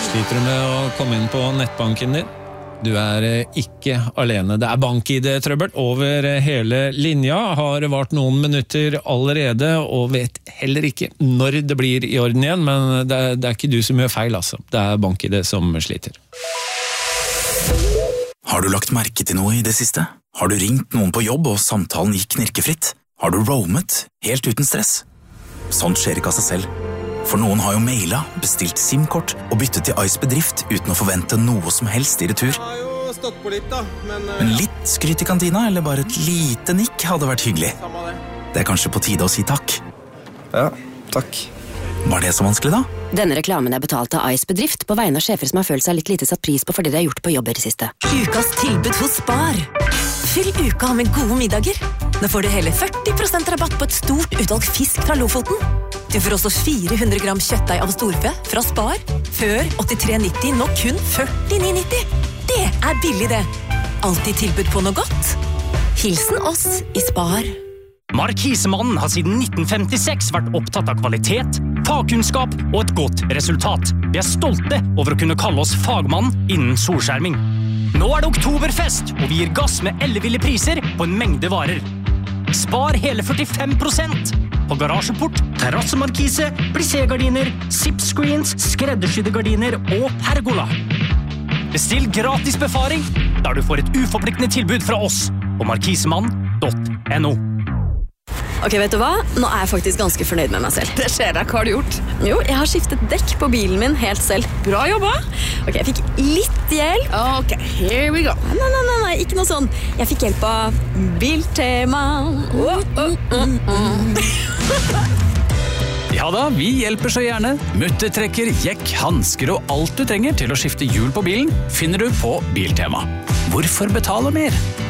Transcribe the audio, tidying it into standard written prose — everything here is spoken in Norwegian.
Sliter du med å komme inn på nettbanken din? Du ikke alene. Det bank-ID-trøbbel over hele linja, har vart noen minutter allerede, og vet heller ikke når det blir i orden igjen, men det ikke du som gjør feil, altså. Det bank-ID som sliter. Har du lagt merke til noe i det siste? Har du ringt noen på jobb, og samtalen gikk knirkefritt? Har du roamet, helt uten stress? Sånt skjer ikke av seg selv. For noen har jo mailet, bestilt SIM-kort og byttet til Ice Bedrift uten å forvente noe som helst i retur. Jeg har jo stått på litt da, Men litt skryt i kantina, eller bare et lite nikk hadde vært hyggelig. Samme det. Det kanskje på tide å si takk. Ja, takk. Var det så vanskelig da? Denne reklamen betalt av Ice Bedrift på vegne av sjefer som har følt seg litt lite satt pris på for det de har gjort på jobber i siste. Ukas tilbud hos Spar. Fyll uka med gode middager. Nå får du hele 40% rabatt på et stort utvalg fisk fra Lofoten. Du får også 400 gram kjøttdeig av storfe fra Spar. Før 83,90, nå kun 49,90. Det billig det. Alltid tilbud på noe godt. Hilsen oss i Spar. Markisemannen har siden 1956 vært opptatt av kvalitet, fagkunnskap og et godt resultat. Vi stolte over å kunne kalle oss fagmann innen solskjerming. Nå det oktoberfest, og vi gir gass med elleville priser på en mengde varer. Spar hele 45% på garasjeport, terrassemarkise, plissé-gardiner, zip-screens, skreddersydde gardiner og pergola. Bestill gratis befaring, der du får et uforpliktende tilbud fra oss på markisemann.no. Ok, vet du hva? Nå jeg faktisk ganske fornøyd med meg selv. Det skjer deg, hva har du gjort? Jo, jeg har skiftet dekk på bilen min helt selv. Bra jobba! Ok, jeg fikk litt hjelp. Ok, here we go. Nei, ikke noe sånn. Jeg fikk hjelp av Biltema. Ja da, vi hjelper så gjerne. Muttertrekker, jekk, handsker og alt du trenger til å skifte hjul på bilen finner du på Biltema. Hvorfor betale mer?